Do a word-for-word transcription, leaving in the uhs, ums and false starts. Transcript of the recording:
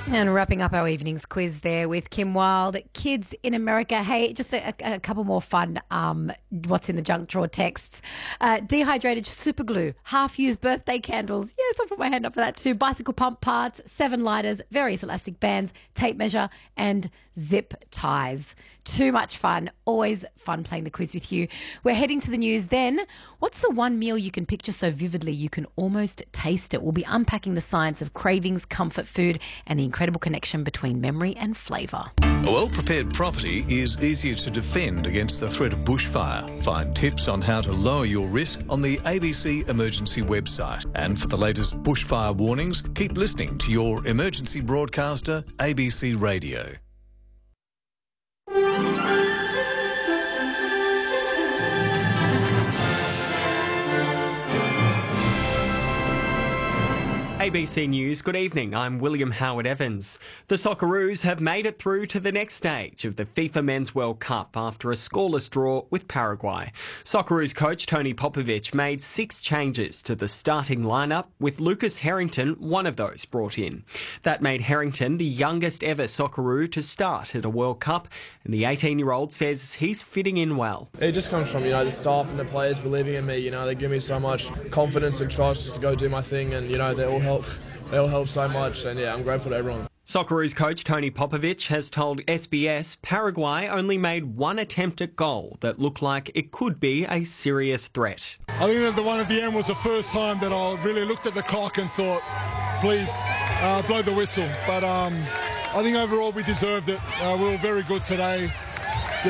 And wrapping up our evening's quiz there with Kim Wilde. Kids in America. Hey, just a, a couple more fun um, what's in the junk drawer texts. Uh, dehydrated super glue, half-used birthday candles. Yes, I'll put my hand up for that too. Bicycle pump parts, seven lighters, various elastic bands, tape measure and zip ties. Too much fun. Always fun playing the quiz with you. We're heading to the news then. What's the one meal you can picture so vividly you can almost taste it? We'll be unpacking the science of cravings, comfort food and the incredible connection between memory and flavour. A well-prepared property is easier to defend against the threat of bushfire. Find tips on how to lower your risk on the A B C Emergency website. And for the latest bushfire warnings, keep listening to your emergency broadcaster, A B C Radio. A B C News, good evening. I'm William Howard Evans. The Socceroos have made it through to the next stage of the FIFA Men's World Cup after a scoreless draw with Paraguay. Socceroos coach Tony Popovic made six changes to the starting lineup, with Lucas Harrington one of those brought in. That made Harrington the youngest ever Socceroo to start at a World Cup, and the eighteen-year-old says he's fitting in well. It just comes from, you know, the staff and the players believing in me. You know, they give me so much confidence and trust just to go do my thing, and, you know, they all help. They all help so much, and yeah, I'm grateful to everyone. Socceroos coach Tony Popovic has told S B S Paraguay only made one attempt at goal that looked like it could be a serious threat. I think that the one at the end was the first time that I really looked at the clock and thought, please, uh, blow the whistle. But um, I think overall we deserved it. Uh, we were very good today.